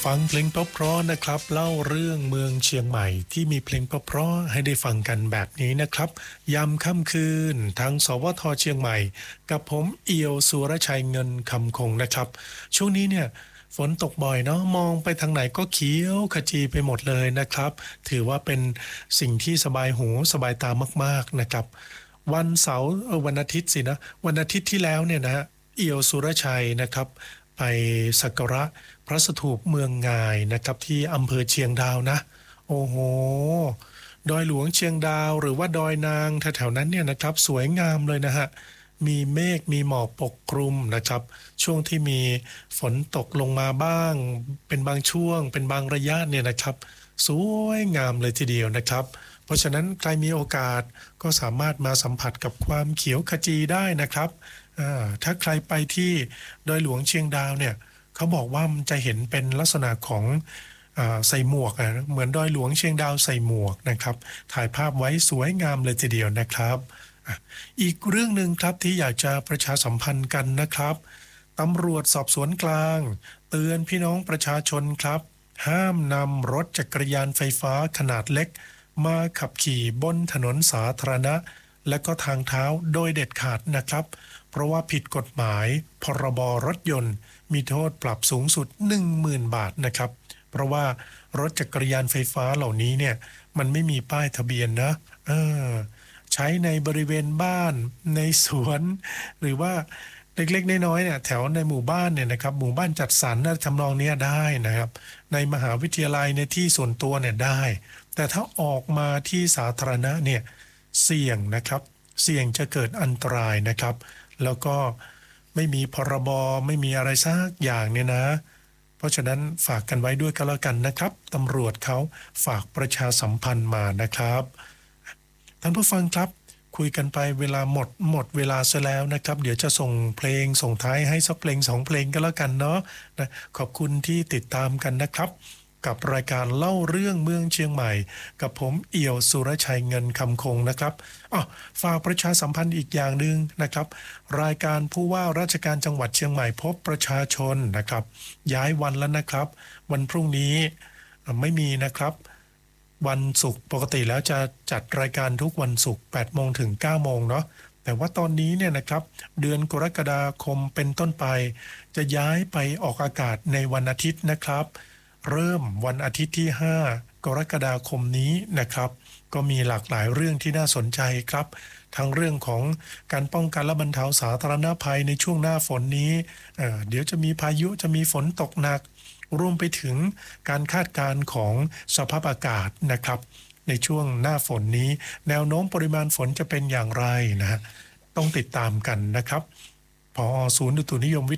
ฟังเพลงเพราะๆนะครับเล่าเรื่องเมืองเชียงใหม่ที่มีเพลงเพราะๆให้ได้ฟังกันแบบนี้นะครับยามค่ำคืนทางสวทเชียงใหม่กับผมเอี่ยวสุรชัยเงินคำคงนะครับช่วงนี้เนี่ยฝนตกบ่อยเนาะมองไปทางไหนก็เขียวขจีไปหมดเลยนะครับถือว่าเป็นสิ่งที่สบายหูสบายตามากๆนะครับวันเสาร์วันอาทิตย์สินะวันอาทิตย์ที่แล้วเนี่ยนะเอี่ยวสุรชัยนะครับไปสักการะพระสถูปเมืองงายนะครับที่อำเภอเชียงดาวนะโอ้โหดอยหลวงเชียงดาวหรือว่าดอยนางแถวๆนั้นเนี่ยนะครับสวยงามเลยนะฮะมีเมฆมีหมอกปกคลุมนะครับช่วงที่มีฝนตกลงมาบ้างเป็นบางช่วงเป็นบางระยะเนี่ยนะครับสวยงามเลยทีเดียวนะครับเพราะฉะนั้นใครมีโอกาสก็สามารถมาสัมผัสกับความเขียวขจีได้นะครับถ้าใครไปที่ดอยหลวงเชียงดาวเนี่ยเขาบอกว่ามันจะเห็นเป็นลักษณะของใส่หมวกเหมือนดอยหลวงเชียงดาวใส่หมวกนะครับถ่ายภาพไว้สวยงามเลยทีเดียวนะครับอีกเรื่องหนึ่งครับที่อยากจะประชาสัมพันธ์กันนะครับตำรวจสอบสวนกลางเตือนพี่น้องประชาชนครับห้ามนำรถจักรยานไฟฟ้าขนาดเล็กมาขับขี่บนถนนสาธารณะและก็ทางเท้าโดยเด็ดขาดนะครับเพราะว่าผิดกฎหมายพรบรถยนต์มีโทษปรับสูงสุด 10,000 บาทนะครับเพราะว่ารถจักรยานไฟฟ้าเหล่านี้เนี่ยมันไม่มีป้ายทะเบียนนะใช้ในบริเวณบ้านในสวนหรือว่าเล็กๆน้อยๆเนี่ยแถวในหมู่บ้านเนี่ยนะครับหมู่บ้านจัดสรรทำนองนี้ได้นะครับในมหาวิทยาลัยในที่ส่วนตัวเนี่ยได้แต่ถ้าออกมาที่สาธารณะเนี่ยเสี่ยงนะครับเสี่ยงจะเกิดอันตรายนะครับแล้วก็ไม่มีพรบไม่มีอะไรสักอย่างเนี่ยนะเพราะฉะนั้นฝากกันไว้ด้วยก็แล้วกันนะครับตำรวจเขาฝากประชาสัมพันธ์มานะครับท่านผู้ฟังครับคุยกันไปเวลาหมดเวลาซะแล้วนะครับเดี๋ยวจะส่งเพลงส่งท้ายให้สักเพลง2เพลงก็แล้วกันเนาะนะขอบคุณที่ติดตามกันนะครับกับรายการเล่าเรื่องเมืองเชียงใหม่กับผมเอี่ยวสุรชัยเงินคำคงนะครับฝากประชาสัมพันธ์อีกอย่างหนึ่งนะครับรายการผู้ว่าราชการจังหวัดเชียงใหม่พบประชาชนนะครับย้ายวันแล้วนะครับวันพรุ่งนี้ไม่มีนะครับวันศุกร์ปกติแล้วจะจัดรายการทุกวันศุกร์8 โมงถึง 9 โมงเนาะแต่ว่าตอนนี้เนี่ยนะครับเดือนกรกฎาคมเป็นต้นไปจะย้ายไปออกอากาศในวันอาทิตย์นะครับเริ่มวันอาทิตย์ที่5 กรกฎาคมนี้นะครับก็มีหลากหลายเรื่องที่น่าสนใจครับทั้งเรื่องของการป้องกันและบรรเทาสาธารณภัยในช่วงหน้าฝนนี้เดี๋ยวจะมีพายุจะมีฝนตกหนักรวมไปถึงการคาดการณ์ของสภาพอากาศนะครับในช่วงหน้าฝนนี้แนวโน้มปริมาณฝนจะเป็นอย่างไรนะต้องติดตามกันนะครับผอ.ศูนย์อุตุนิยมวิ